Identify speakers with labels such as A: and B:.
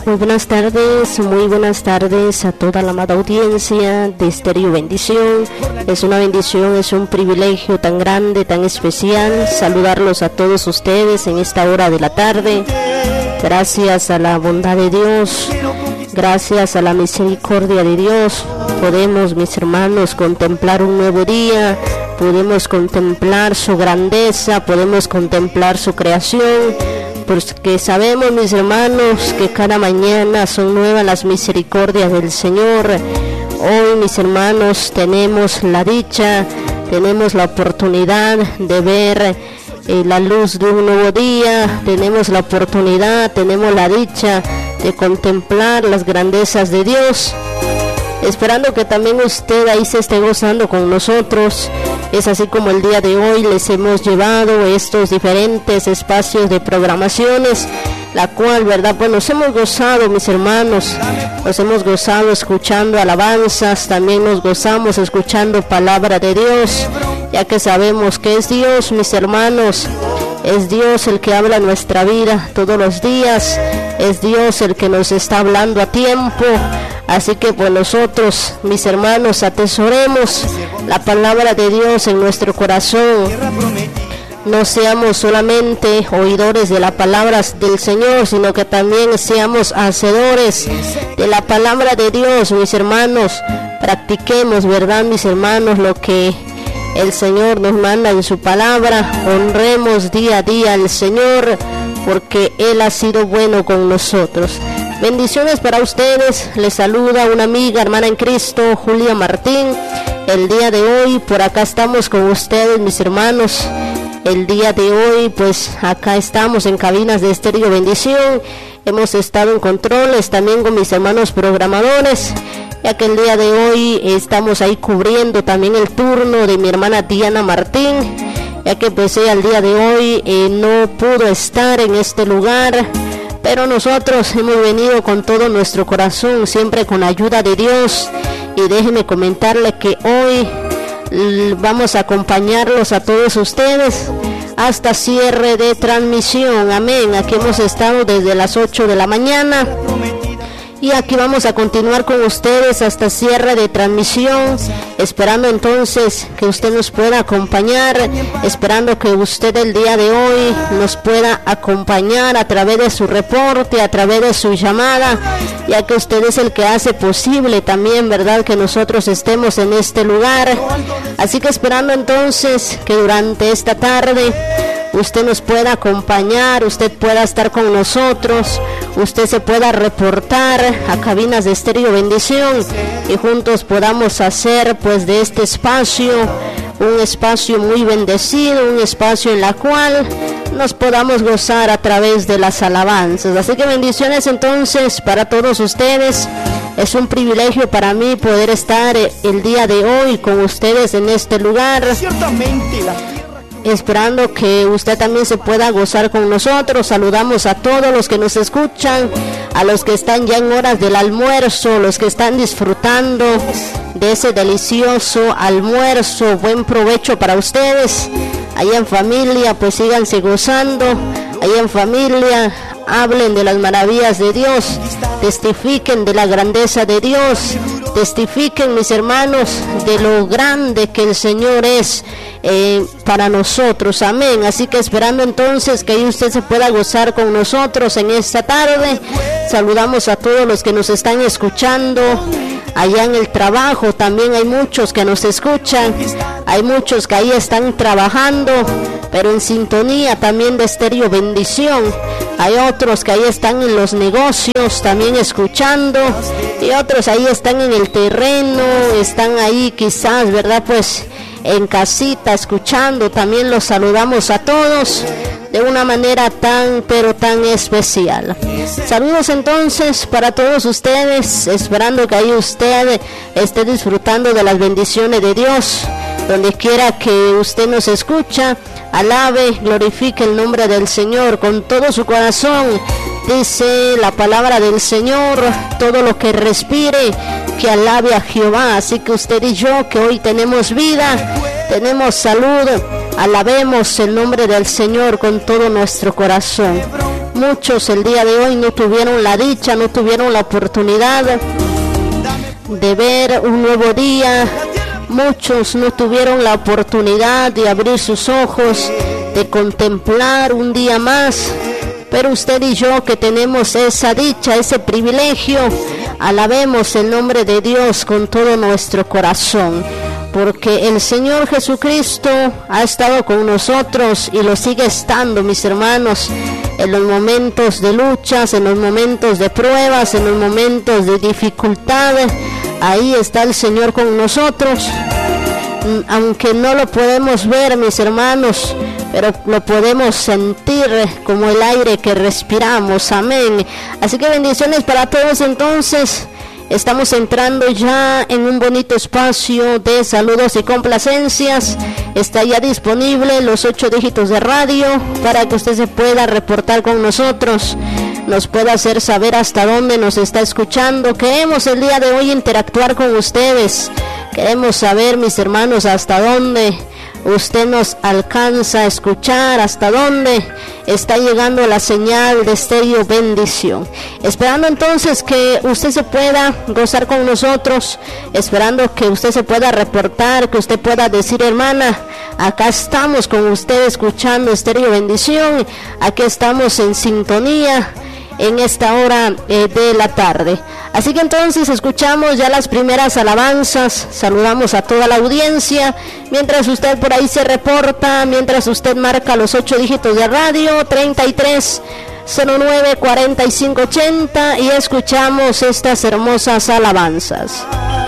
A: Muy buenas tardes a toda la amada audiencia de Estéreo Bendición. Es una bendición, es un privilegio tan grande, tan especial saludarlos a todos ustedes en esta hora de la tarde. Gracias a la bondad de Dios, gracias a la misericordia de Dios, podemos, mis hermanos, contemplar un nuevo día, podemos contemplar su grandeza, podemos contemplar su creación. Porque sabemos, mis hermanos, que cada mañana son nuevas las misericordias del Señor. Hoy, mis hermanos, tenemos la dicha, tenemos la oportunidad de ver la luz de un nuevo día, tenemos la oportunidad, tenemos la dicha de contemplar las grandezas de Dios. Esperando que también usted ahí se esté gozando con nosotros. Es así como el día de hoy les hemos llevado estos diferentes espacios de programaciones, la cual, verdad, pues nos hemos gozado, mis hermanos, nos hemos gozado escuchando alabanzas, también nos gozamos escuchando palabra de Dios, ya que sabemos que es Dios, mis hermanos, es Dios el que habla nuestra vida todos los días, es Dios el que nos está hablando a tiempo. Así que pues nosotros, mis hermanos, atesoremos la palabra de Dios en nuestro corazón. No seamos solamente oidores de la palabra del Señor, sino que también seamos hacedores de la palabra de Dios, mis hermanos. Practiquemos, ¿verdad, mis hermanos, lo que el Señor nos manda en su palabra? Honremos día a día al Señor, porque Él ha sido bueno con nosotros. Bendiciones para ustedes, les saluda una amiga, hermana en Cristo, Julia Martín. El día de hoy, por acá estamos con ustedes, mis hermanos. El día de hoy, pues acá estamos en cabinas de Estéreo Bendición. Hemos estado en controles también con mis hermanos programadores, ya que el día de hoy estamos ahí cubriendo también el turno de mi hermana Diana Martín, ya que pues ella el día de hoy no pudo estar en este lugar. Pero nosotros hemos venido con todo nuestro corazón, siempre con la ayuda de Dios. Y déjenme comentarle que hoy vamos a acompañarlos a todos ustedes hasta cierre de transmisión. Amén. Aquí hemos estado desde las 8 de la mañana. Y aquí vamos a continuar con ustedes hasta cierre de transmisión, esperando entonces que usted nos pueda acompañar, esperando que usted el día de hoy nos pueda acompañar a través de su reporte, a través de su llamada, ya que usted es el que hace posible también, ¿verdad?, que nosotros estemos en este lugar. Así que esperando entonces que durante esta tarde usted nos pueda acompañar, usted pueda estar con nosotros, usted se pueda reportar a cabinas de Estéreo Bendición y juntos podamos hacer pues de este espacio un espacio muy bendecido, un espacio en la cual nos podamos gozar a través de las alabanzas. Así que bendiciones entonces para todos ustedes. Es un privilegio para mí poder estar el día de hoy con ustedes en este lugar. Ciertamente esperando que usted también se pueda gozar con nosotros. Saludamos a todos los que nos escuchan, a los que están ya en horas del almuerzo, los que están disfrutando de ese delicioso almuerzo. Buen provecho para ustedes. Allá en familia, pues síganse gozando. Allá en familia, hablen de las maravillas de Dios, testifiquen de la grandeza de Dios, testifiquen, mis hermanos, de lo grande que el Señor es para nosotros. Amén. Así que esperando entonces que usted se pueda gozar con nosotros en esta tarde. Saludamos a todos los que nos están escuchando allá en el trabajo. También hay muchos que nos escuchan, hay muchos que ahí están trabajando, pero en sintonía también de Estéreo Bendición. Hay otros que ahí están en los negocios también escuchando, y otros ahí están en el terreno, están ahí quizás, ¿verdad?, pues en casita escuchando. También los saludamos a todos de una manera tan pero tan especial. Saludos entonces para todos ustedes, esperando que ahí usted esté disfrutando de las bendiciones de Dios. Donde quiera que usted nos escucha, alabe, glorifique el nombre del Señor con todo su corazón. Dice la palabra del Señor: todo lo que respire, que alabe a Jehová. Así que usted y yo, que hoy tenemos vida, tenemos salud, alabemos el nombre del Señor con todo nuestro corazón. Muchos el día de hoy no tuvieron la dicha, no tuvieron la oportunidad de ver un nuevo día. Muchos no tuvieron la oportunidad de abrir sus ojos, de contemplar un día más. Pero usted y yo, que tenemos esa dicha, ese privilegio, alabemos el nombre de Dios con todo nuestro corazón, porque el Señor Jesucristo ha estado con nosotros y lo sigue estando, mis hermanos, en los momentos de luchas, en los momentos de pruebas, en los momentos de dificultades. Ahí está el Señor con nosotros, aunque no lo podemos ver, mis hermanos, pero lo podemos sentir como el aire que respiramos. Amén. Así que bendiciones para todos. Entonces estamos entrando ya en un bonito espacio de saludos y complacencias. Está ya disponible los 8 dígitos de radio para que usted se pueda reportar con nosotros, nos pueda hacer saber hasta dónde nos está escuchando. Queremos el día de hoy interactuar con ustedes. Queremos saber, mis hermanos, hasta dónde usted nos alcanza a escuchar, hasta dónde está llegando la señal de Estéreo Bendición. Esperando entonces que usted se pueda gozar con nosotros, esperando que usted se pueda reportar, que usted pueda decir: hermana, acá estamos con usted escuchando Estéreo Bendición, aquí estamos en sintonía en esta hora de la tarde. Así que entonces escuchamos ya las primeras alabanzas, saludamos a toda la audiencia, mientras usted por ahí se reporta, mientras usted marca los 8 dígitos de radio, 33 09 45 80, y escuchamos estas hermosas alabanzas.